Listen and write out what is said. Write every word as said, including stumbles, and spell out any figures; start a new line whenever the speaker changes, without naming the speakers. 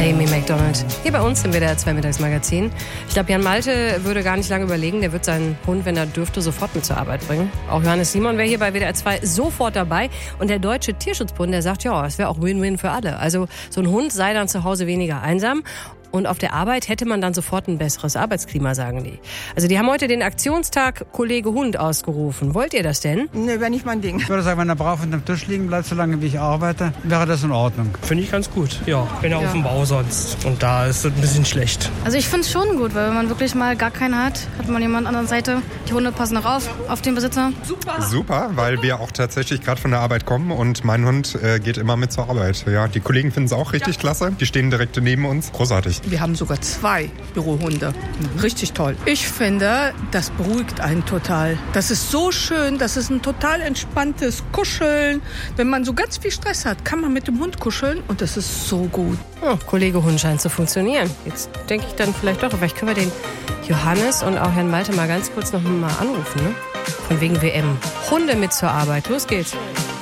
Amy Macdonald. Hier bei uns im W D R zwei Mittagsmagazin. Ich glaube, Jan Malte würde gar nicht lange überlegen. Der wird seinen Hund, wenn er dürfte, sofort mit zur Arbeit bringen. Auch Johannes Simon wäre hier bei W D R zwei sofort dabei. Und der Deutsche Tierschutzbund, der sagt, ja, es wäre auch Win-Win für alle. Also so ein Hund sei dann zu Hause weniger einsam. Und auf der Arbeit hätte man dann sofort ein besseres Arbeitsklima, sagen die. Also die haben heute den Aktionstag Kollege Hund ausgerufen. Wollt ihr das denn?
Nee, wäre nicht mein Ding.
Ich würde sagen, wenn er brav unterm Tisch liegen bleibt, solange wie ich arbeite, wäre das in Ordnung.
Finde ich ganz gut, ja. Bin ja, ja auf dem Bau sonst. Und da ist es ein bisschen schlecht.
Also ich finde es schon gut, weil wenn man wirklich mal gar keinen hat, hat man jemand an der Seite. Die Hunde passen auch auf, auf den Besitzer.
Super, Super, weil wir auch tatsächlich gerade von der Arbeit kommen und mein Hund äh, geht immer mit zur Arbeit. Ja, die Kollegen finden es auch richtig ja. klasse. Die stehen direkt neben uns. Großartig.
Wir haben sogar zwei Bürohunde. Richtig toll. Ich finde, das beruhigt einen total. Das ist so schön, das ist ein total entspanntes Kuscheln. Wenn man so ganz viel Stress hat, kann man mit dem Hund kuscheln und das ist so gut.
Oh, Kollege Hund scheint zu funktionieren. Jetzt denke ich dann vielleicht doch, vielleicht können wir den Johannes und auch Herrn Malte mal ganz kurz noch mal anrufen, ne? Von wegen W M. Hunde mit zur Arbeit. Los geht's.